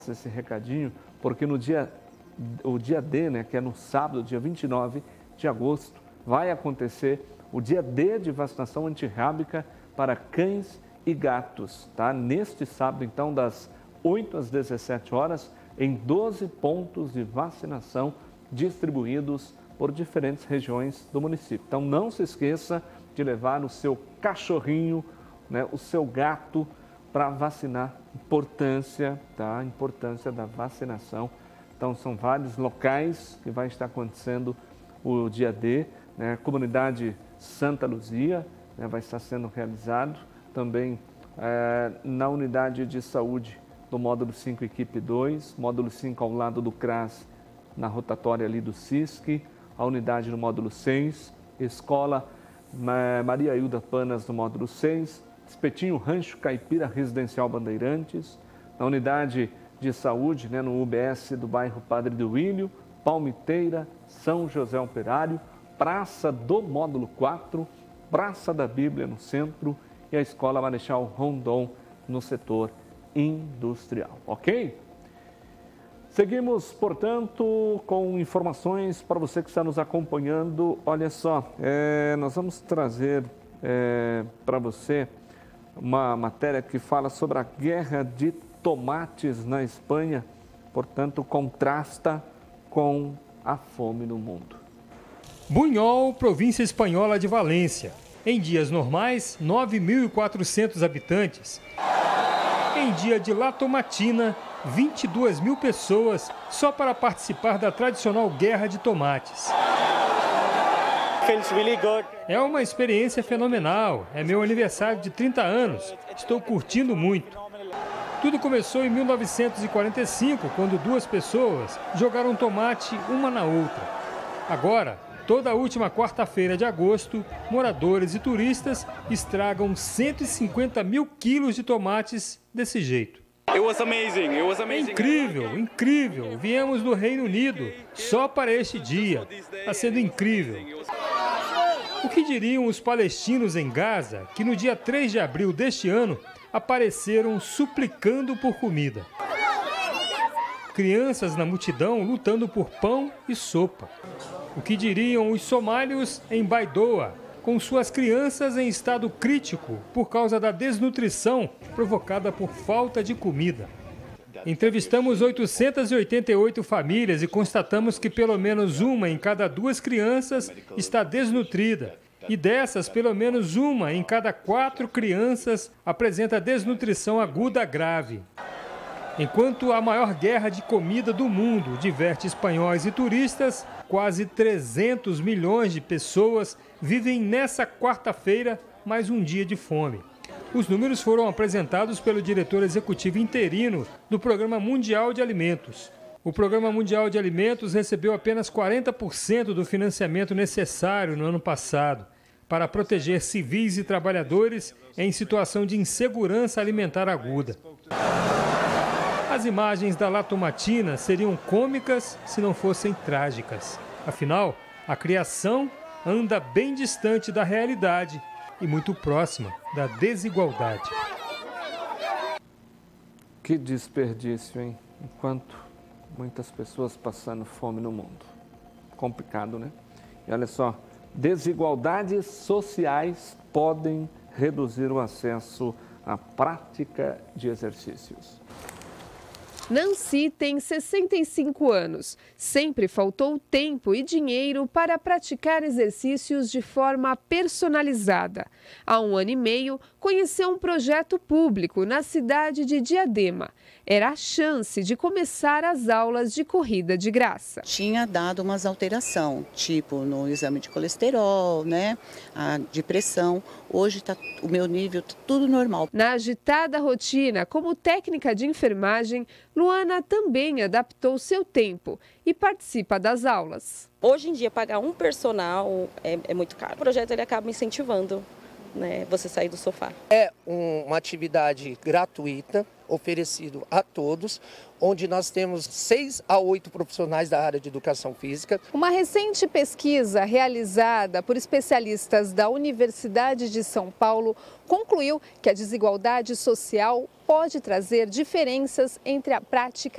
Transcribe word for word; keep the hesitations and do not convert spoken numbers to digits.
esse recadinho, porque no dia, o dia D, né, que é no sábado, dia vinte e nove de agosto, vai acontecer o dia D de vacinação antirrábica para cães e gatos, tá? Neste sábado, então, das oito às dezessete horas, em doze pontos de vacinação distribuídos por diferentes regiões do município. Então, não se esqueça de levar o seu cachorrinho, né, o seu gato, para vacinar. Importância, tá? Importância da vacinação. Então, são vários locais que vai estar acontecendo o dia D, né? Comunidade Santa Luzia, né, vai estar sendo realizado. Também é, na unidade de saúde do módulo cinco, equipe dois, módulo cinco ao lado do CRAS, na rotatória ali do C I S C, a unidade no módulo seis, escola Maria Hilda Panas no módulo seis, Espetinho Rancho Caipira Residencial Bandeirantes, na unidade de saúde, né, no U B S do bairro Padre Duílio, Palmiteira, São José Operário, Praça do módulo quatro, Praça da Bíblia no centro e a Escola Marechal Rondon no setor industrial, ok? Seguimos, portanto, com informações para você que está nos acompanhando. Olha só, é, nós vamos trazer é, para você uma matéria que fala sobre a guerra de tomates na Espanha, portanto, contrasta com a fome no mundo. Bunhol, província espanhola de Valência. Em dias normais, nove mil e quatrocentos habitantes. Em dia de La Tomatina, vinte e duas mil pessoas só para participar da tradicional guerra de tomates. É uma experiência fenomenal. É meu aniversário de trinta anos. Estou curtindo muito. Tudo começou em mil novecentos e quarenta e cinco, quando duas pessoas jogaram tomate uma na outra. Agora, toda a última quarta-feira de agosto, moradores e turistas estragam cento e cinquenta mil quilos de tomates desse jeito. É incrível, incrível. Viemos do Reino Unido só para este dia. Está sendo incrível. O que diriam os palestinos em Gaza, que no dia três de abril deste ano apareceram suplicando por comida? Crianças na multidão lutando por pão e sopa. O que diriam os somálios em Baidoa, com suas crianças em estado crítico por causa da desnutrição provocada por falta de comida? Entrevistamos oitocentas e oitenta e oito famílias e constatamos que pelo menos uma em cada duas crianças está desnutrida. E dessas, pelo menos uma em cada quatro crianças apresenta desnutrição aguda grave. Enquanto a maior guerra de comida do mundo diverte espanhóis e turistas, quase trezentos milhões de pessoas vivem nessa quarta-feira mais um dia de fome. Os números foram apresentados pelo diretor executivo interino do Programa Mundial de Alimentos. O Programa Mundial de Alimentos recebeu apenas quarenta por cento do financiamento necessário no ano passado para proteger civis e trabalhadores em situação de insegurança alimentar aguda. As imagens da La Tomatina seriam cômicas se não fossem trágicas. Afinal, a criação anda bem distante da realidade e muito próxima da desigualdade. Que desperdício, hein? Enquanto muitas pessoas passando fome no mundo. Complicado, né? E olha só, desigualdades sociais podem reduzir o acesso à prática de exercícios. Nancy tem sessenta e cinco anos. Sempre faltou tempo e dinheiro para praticar exercícios de forma personalizada. Há um ano e meio, conheceu um projeto público na cidade de Diadema. Era a chance de começar as aulas de corrida de graça. Tinha dado umas alterações, tipo no exame de colesterol, né, a de pressão. Hoje tá, o meu nível tá tudo normal. Na agitada rotina, como técnica de enfermagem, Luana também adaptou seu tempo e participa das aulas. Hoje em dia, pagar um personal é, é muito caro. O projeto ele acaba incentivando né, você sair do sofá. É uma atividade gratuita, oferecido a todos, onde nós temos seis a oito profissionais da área de educação física. Uma recente pesquisa realizada por especialistas da Universidade de São Paulo concluiu que a desigualdade social pode trazer diferenças entre a prática